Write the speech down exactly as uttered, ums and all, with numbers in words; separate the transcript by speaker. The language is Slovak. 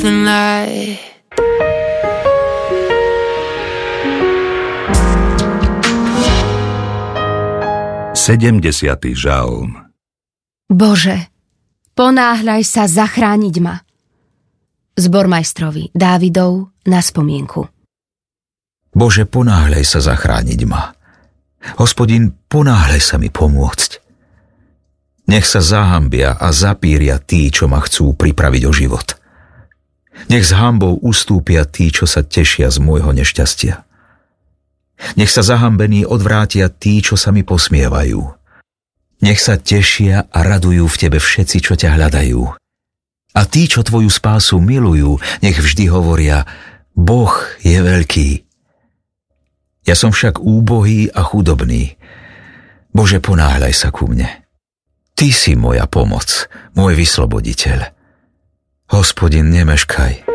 Speaker 1: the night.
Speaker 2: sedemdesiaty žalm.
Speaker 3: Bože, ponáhľaj sa zachrániť ma. Zbormajstrovi Dávidov na spomienku.
Speaker 4: Bože, ponáhľaj sa zachrániť ma. Hospodin, ponáhľaj sa mi pomôcť. Nech sa zahambia a zapíria tí, čo ma chcú pripraviť o život. Nech s hanbou ustúpia tí, čo sa tešia z môjho nešťastia. Nech sa zahambení odvrátia tí, čo sa mi posmievajú. Nech sa tešia a radujú v tebe všetci, čo ťa hľadajú. A tí, čo tvoju spásu milujú, nech vždy hovoria: Boh je veľký. Ja som však úbohý a chudobný. Bože, ponáhľaj sa ku mne. Ty si moja pomoc, môj vysloboditeľ. Hospodin, nemeškaj.